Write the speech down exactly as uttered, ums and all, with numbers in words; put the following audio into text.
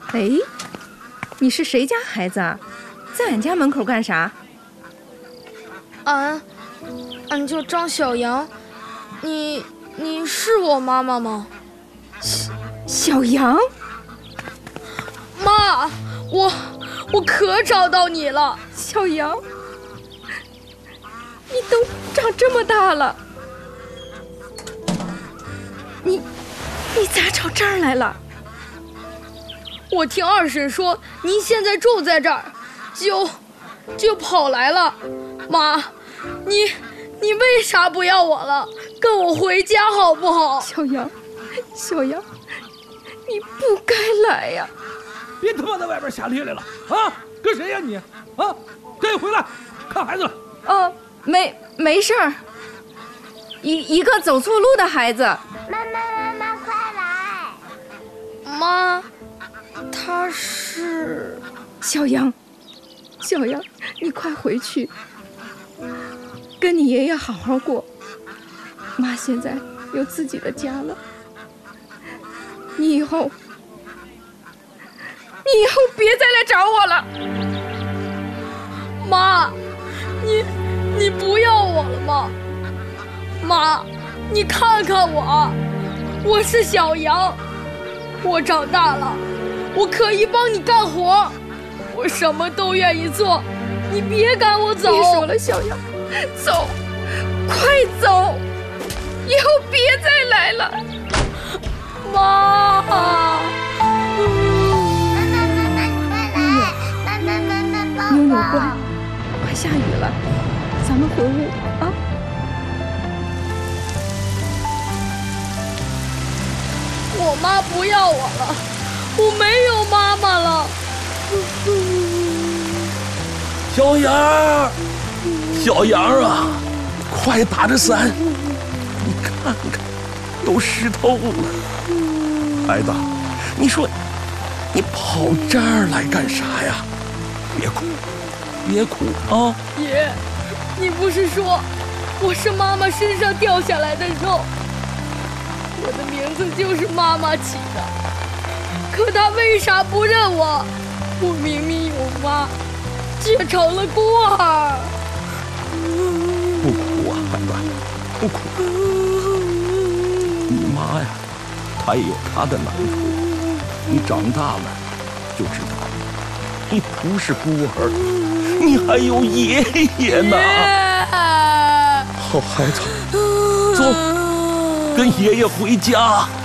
哎，你是谁家孩子啊？在俺家门口干啥？ 俺，俺叫张小杨，你你是我妈妈吗？ 小杨， 妈，我我可找到你了。 小杨，你都长这么大了，你你咋找这儿来了？ 我听二婶说您现在住在这儿，就就跑来了。妈，你你为啥不要我了？跟我回家好不好？ 小杨，小杨，你不该来呀！ 别他妈在外边瞎咧咧了啊！跟谁呀你？啊，赶紧回来看孩子了。 哦，没没事儿，一一个走错路的孩子。 妈妈妈妈快来！ 妈，他是小杨，小杨，你快回去，跟你爷爷好好过。妈现在有自己的家了，你以后，你以后别再来找我了。 妈，你你不要我了吗？妈，你看看我，我是小杨，我长大了，我可以帮你干活，我什么都愿意做，你别赶我走。 别说了，小杨，走，快走，以后别再来了。 妈， 妞妞乖，快下雨了，咱们回屋啊。 我妈不要我了，我没有妈妈了。 小杨，小杨啊，快打着伞，你看看，都湿透了。孩子，你说你跑这儿来干啥呀？别哭，别哭啊！ 爷，你不是说我是妈妈身上掉下来的肉？我的名字就是妈妈起的，可她为啥不认我？我明明有妈，却成了孤儿。 不哭啊，孩子，不哭。你妈呀，她也有她的难处，你长大了就知道了。你不是孤儿，你还有爷爷呢。好孩子，走，跟爷爷回家。